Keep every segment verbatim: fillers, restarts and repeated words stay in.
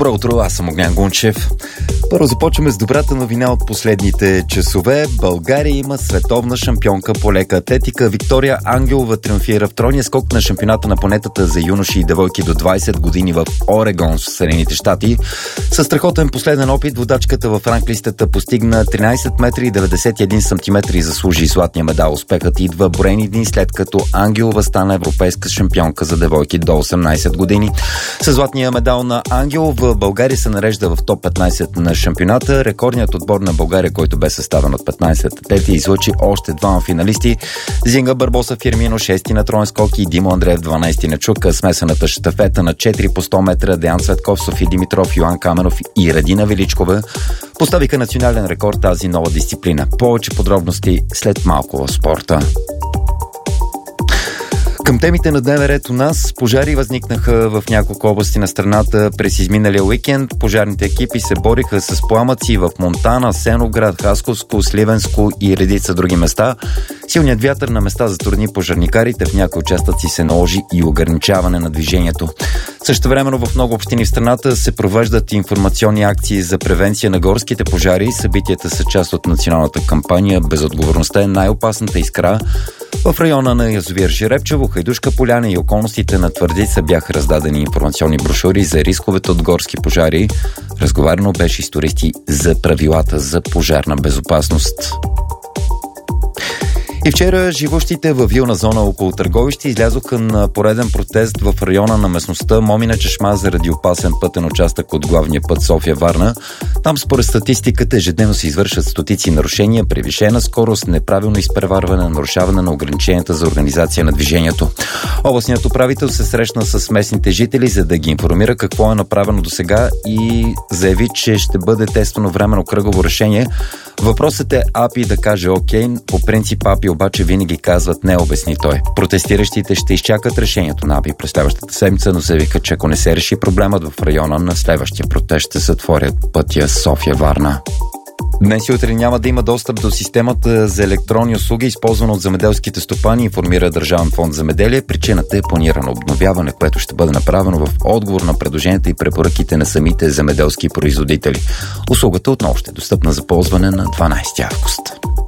Добро утро, аз съм Огнян Гунчев. Първо започваме с добрата новина от последните часове. България има световна шампионка по лека атлетика. Виктория Ангелова триумфира в тройния скок на шампионата на планетата за юноши и девойки до двайсет години в Орегон, в Съединените щати. Със страхотен последен опит водачката в ранглистата постигна тринайсет метра и деветдесет и един сантиметра и заслужи златния медал. Успехът идва броени дни след като Ангелова стана европейска шампионка за девойки до осемнайсет години. Със златния медал на Ангелова България се нарежда в топ петнайсет на шампионата. Рекордният отбор на България, който бе съставен от петнайсет атлети, излъчи още двама финалисти. Зинга Барбоса Фирмино, шести на троен скок, и Димо Андреев, дванайсети на чук. Смесената щафета на четири по сто метра Деян Цветков, Софи Димитров, Йоан Каменов и Радина Величкова поставиха национален рекорд тази нова дисциплина. Повече подробности след малко в спорта. Към темите на дневен ред у нас: пожари възникнаха в няколко области на страната през изминалия уикенд. Пожарните екипи се бориха с пламъци в Монтана, Сеновград, Хасковско, Сливенско и редица други места. Силният вятър на места затрудни пожарникарите. В някои участъци се наложи и ограничаване на движението. Същевременно в много общини в страната се провеждат информационни акции за превенция на горските пожари. Събитията са част от националната кампания "Безотговорността е най-опасната искра". В района на язовир Жребчево, Хайдушка поляна и околностите на Твърдица бяха раздадени информационни брошури за рисковете от горски пожари. Разговаряно беше с туристи за правилата за пожарна безопасност. И вчера живущите във вилна зона около Търговище излязоха на пореден протест в района на местността Момина чешма заради опасен пътен участък от главния път София-Варна. Там според статистиката ежедневно се извършват стотици нарушения, превишена скорост, неправилно изпреварване, нарушаване на ограниченията за организация на движението. Областният управител се срещна с местните жители, за да ги информира какво е направено досега и заяви, че ще бъде тествано временно кръгово решение. Въпросът е АПИ да каже окей. По принцип АПИ обаче винаги казват не, обясни той. Протестиращите ще изчакат решението на АПИ през следващата седмица, но заявиха, че ако не се реши проблемът в района на следващия протест, ще затворят пътя София-Варна. Днес и утре няма да има достъп до системата за електронни услуги, използвана от земеделските стопани, информира Държавен фонд "Земеделие". Причината е планирано обновяване, което ще бъде направено в отговор на предложенията и препоръките на самите земеделски производители. Услугата отново ще е достъпна за ползване на дванайсети август.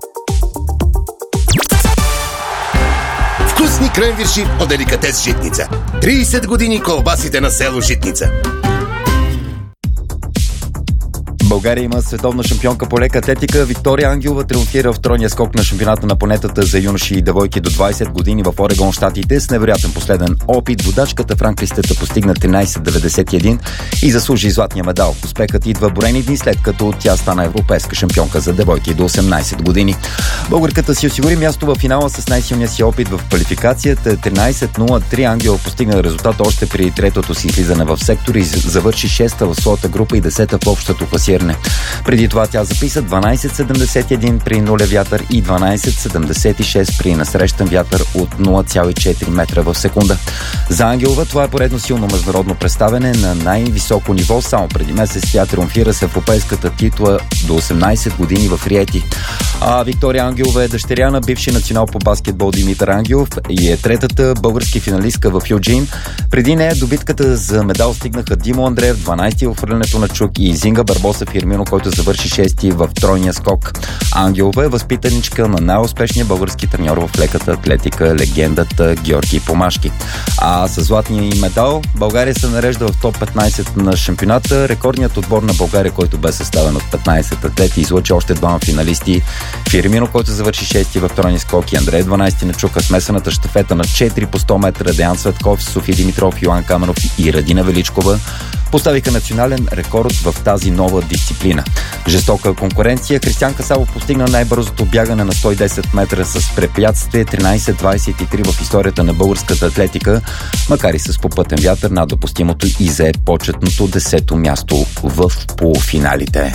Вкусни кренвирши от деликатес Житница. трийсет години колбасите на село Житница. България има световна шампионка по лека атлетика. Виктория Ангелова триумфира в тройния скок на шампионата на планетата за юноши и девойки до двайсет години в Орегон, щатите. С невероятен последен опит водачката в ранглистата постигна тринайсет деветдесет и един и заслужи златния медал. Успехът идва броени дни след като тя стана европейска шампионка за девойки до осемнайсет години. Българката си осигури място в финала с най-силния си опит в квалификацията. тринайсет нула три Ангелова постигна резултат още при третото си излизане в сектора и завърши шеста в своята група и десета в общото класиране. Преди това тя записа дванайсет седемдесет и един при нулев вятър и дванайсет седемдесет и шест при насрещен вятър от нула цяло и четири метра в секунда. За Ангелова това е поредно силно международно представяне на най-високо ниво. Само преди месец тя триумфира с европейската титла до осемнайсет години в Риети. А Виктория Ангелова е дъщеря на бивши национал по баскетбол Димитър Ангелов и е третата български финалистка в Юджин. Преди нея до битката за медал стигнаха Димо Андреев, дванайсети в хвърлянето на чук, и Зинга Барбоса Фирмино, който завърши шести в тройния скок. Ангелова е възпитаничка на най-успешния български треньор в леката атлетика, легендата Георги Помашки. А със златния и медал България се нарежда в топ петнайсет на шампионата. Рекордният отбор на България, който бе съставен от петнайсет атлети, излъчи още двама финалисти. Фирмино, който завърши шести в тройния скок, и Андрей, дванайсети на чука. Смесената щафета на четири по сто метра Деян Цветков, Софи Димитров, Йоан Каменов и Радина Величкова поставиха национален рекорд в тази нова дисциплина. Жестока конкуренция. Кристиан Касабов постигна най-бързото бягане на сто и десет метра с препятствие тринайсет двайсет и три в историята на българската атлетика, макар и с попътен вятър над допустимото, и зае почетното десето място в полуфиналите.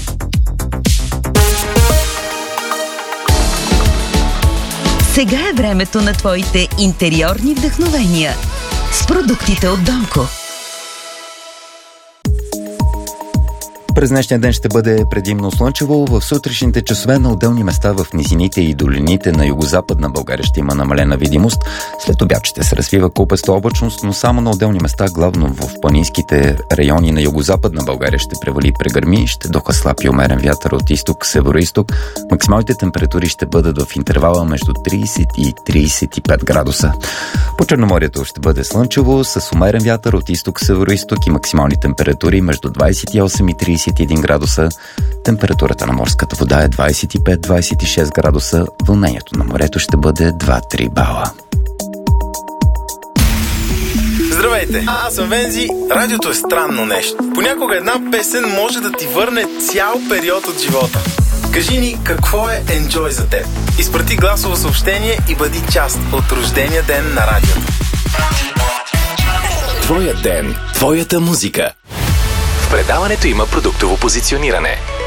Сега е времето на твоите интериорни вдъхновения с продуктите от Донко. През днешния ден ще бъде предимно слънчево. В сутрешните часове на отделни места в низините и долините на югозападна България ще има намалена видимост. След обяд ще се развива купеста облачност, но само на отделни места, главно в планинските райони на югозападна България ще превали прегърми, ще духа слаб и умерен вятър от изток, североизток. Максималните температури ще бъдат в интервала между трийсет и трийсет и пет градуса. По Черноморието ще бъде слънчево с умерен вятър от изток, североизток и максимални температури между двайсет и осем и трийсет и един градуса. Температурата на морската вода е двайсет и пет до двайсет и шест градуса. Вълнението на морето ще бъде два до три бала. Здравейте, аз съм Вензи. Радиото е странно нещо. Понякога една песен може да ти върне цял период от живота. Кажи ни какво е Enjoy за теб. Изпрати гласово съобщение и бъди част от рождения ден на радиото. Твоя ден, твоята музика. В предаването има продуктово позициониране.